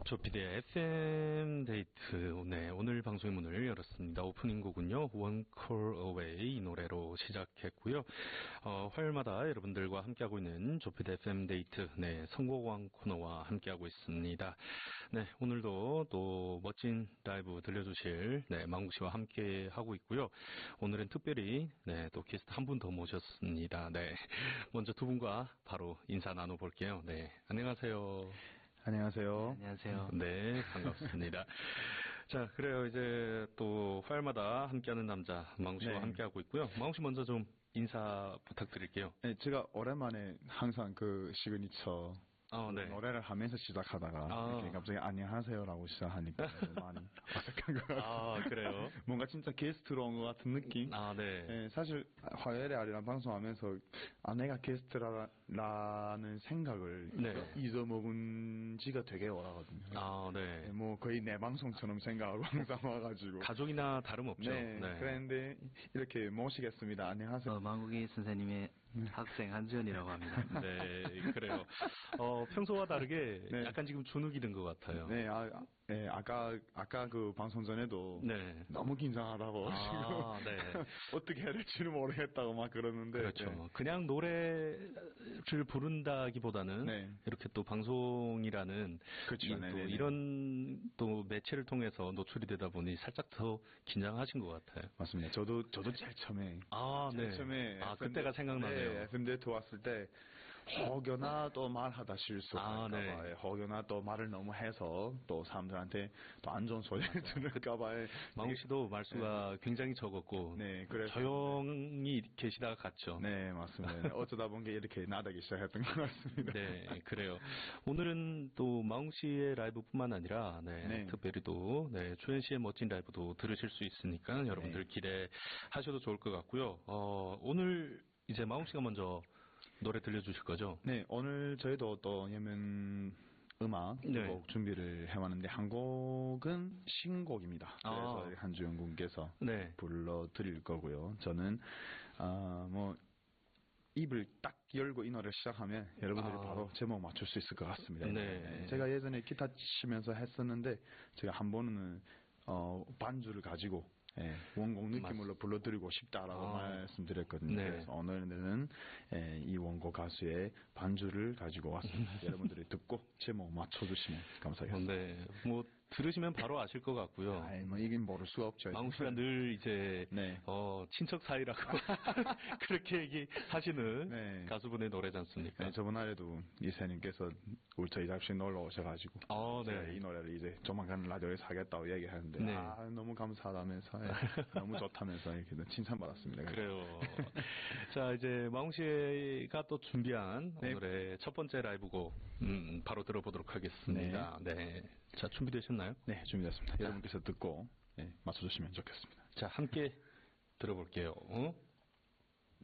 조피디의 FM 데이트. 네, 오늘 방송의 문을 열었습니다. 오프닝 곡은요, One Call Away 이 노래로 시작했고요. 화요일마다 여러분들과 함께하고 있는 조피디 FM 데이트, 네, 선곡왕 코너와 함께하고 있습니다. 네, 오늘도 또 멋진 라이브 들려주실, 네, 망국 씨와 함께하고 있고요. 오늘은 특별히, 네, 또 게스트 한 분 더 모셨습니다. 네, 먼저 두 분과 바로 인사 나눠볼게요. 네, 안녕하세요. 안녕하세요. 안녕하세요. 네, 반갑습니다. 자, 그래요. 이제 또 화요일마다 함께하는 남자 망우 씨와 네. 함께하고 있고요. 망우 씨 먼저 좀 인사 부탁드릴게요. 네, 제가 오랜만에 항상 그 시그니처 네. 노래를 하면서 시작하다가 이렇게 갑자기 안녕하세요라고 시작하니까 많이 어색한 것 같아요. 그래요? 뭔가 진짜 게스트로 온 것 같은 느낌? 네. 네, 사실 화요일에 아리랑 방송하면서 내가 게스트라는 생각을 잊어먹은 지가 되게 오래거든요. 네. 뭐 거의 내 방송처럼 생각하고 항상 와가지고 가족이나 다름없죠. 네. 그런데 이렇게 모시겠습니다. 안녕하세요. 망국이 선생님의 학생 한지연이라고 합니다. 네, 그래요. 평소와 다르게 약간 지금 주눅이 든 것 같아요. 네, 아까 그 방송 전에도 너무 긴장하다고 지금 네. 어떻게 해야 될지는 모르겠다고 막 그러는데 그렇죠. 그냥 노래를 부른다기보다는 이렇게 또 방송이라는 그렇죠. 또 이런 또 매체를 통해서 노출이 되다 보니 살짝 더 긴장하신 것 같아요. 맞습니다. 저도 제일 처음에 처음에 그때가 생각나네요. FM데이트 왔을 때 혹여나 또 말하다 실수할까봐 혹여나 또 말을 너무 해서 또 사람들한테 또 안 좋은 소리를 들을까봐 망우 씨도 말수가 굉장히 적었고 그래서 조용히 계시다가 갔죠. 네, 맞습니다. 어쩌다 본 게 이렇게 나다기 시작했던 것 같습니다. 네, 그래요. 오늘은 또 망우 씨의 라이브뿐만 아니라 특별히 또 조현 씨의 멋진 라이브도 들으실 수 있으니까 여러분들 기대하셔도 좋을 것 같고요. 오늘 이제 망우 씨가 먼저 노래 들려주실 거죠? 네, 오늘 저희도 또 예면 음악 곡 준비를 해왔는데 한 곡은 신곡입니다. 그래서 한주영 군께서 불러드릴 거고요. 저는 뭐 입을 딱 열고 이 노래를 시작하면 여러분들이 바로 제목 맞출 수 있을 것 같습니다. 제가 예전에 기타 치면서 했었는데 제가 한 번은 반주를 가지고 원곡 느낌으로 불러드리고 싶다라고 말씀드렸거든요. 그래서 오늘은 이 원곡 가수의 반주를 가지고 왔습니다. 여러분들이 듣고 제목 맞춰주시면 감사하겠습니다. 뭐 들으시면 바로 아실 것 같고요. 뭐 이긴 모를 수가 없죠. 망우 씨가 늘 이제 친척 사이라고 그렇게 얘기하시는 가수분의 노래지 않습니까? 저번 날에도 이사님께서 우리 저희 잡시 놀러 오셔가지고 제가 이 노래를 이제 조만간 라디오에서 하겠다고 얘기하는데 너무 감사하다면서 너무 좋다면서 이렇게 칭찬받았습니다. 그래요. 자, 이제 망우 씨가 또 준비한 오늘의 첫 번째 라이브곡 바로 들어보도록 하겠습니다. 자, 준비되셨나요? 네, 준비됐습니다. 여러분께서 듣고 맞춰주시면 좋겠습니다. 자, 함께 들어볼게요.